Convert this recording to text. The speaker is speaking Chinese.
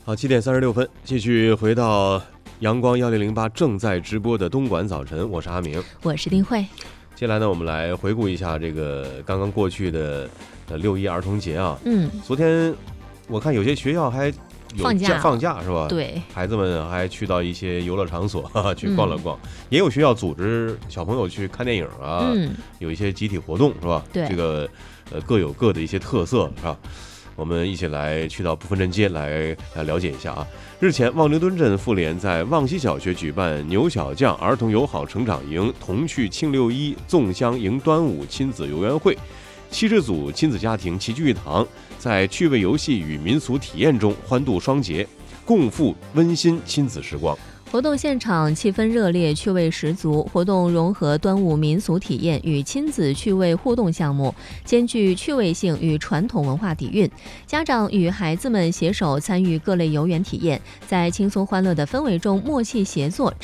好，7点36分，继续回到阳光1008正在直播的东莞早晨，我是阿明， 我是丁慧。 接下来呢，我们来回顾一下这个刚刚过去的6·1儿童节啊。昨天我看有些学校还有放假是吧？ 对， 孩子们还去到一些游乐场所去逛了逛，也有学校组织小朋友去看电影啊，有一些集体活动是吧？ 对， 这个各有各的一些特色是吧？我们一起来去到部分镇街来了解一下啊。日前，望牛墩镇妇联在望西小学举办牛小将儿童友好成长营童趣庆6·1粽香迎端午亲子游园会，70组亲子家庭齐聚一堂，在趣味游戏与民俗体验中欢度双节，共赴温馨亲子时光。 活动现场气氛热烈，趣味十足。活动融合端午民俗体验与亲子趣味互动项目，兼具趣味性与传统文化底蕴。家长与孩子们携手参与各类游园体验，在轻松欢乐的氛围中默契协作，